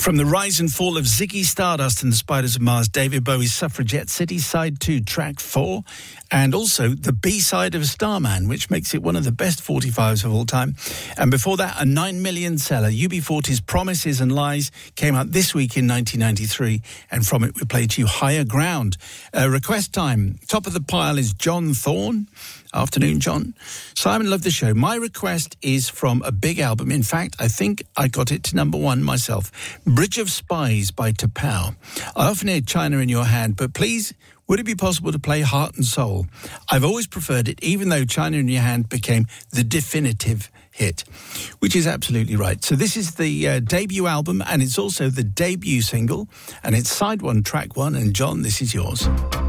From the rise and fall of Ziggy Stardust and the Spiders of Mars, David Bowie's Suffragette City, Side 2, Track 4, and also the B-side of Starman, which makes it one of the best 45s of all time. And before that, a 9 million seller, UB40's Promises and Lies, came out this week in 1993, and from it we played to you Higher Ground. Request time. Top of the pile is John Thorne. Afternoon, John. Simon, love the show. My request is from a big album. In fact, I think I got it to number 1 myself. Bridge of Spies by T'Pau. I often hear China in Your Hand, but please, would it be possible to play Heart and Soul? I've always preferred it, even though China in Your Hand became the definitive hit, which is absolutely right. So this is the debut album, and it's also the debut single, and it's side 1, track 1, and John, this is yours.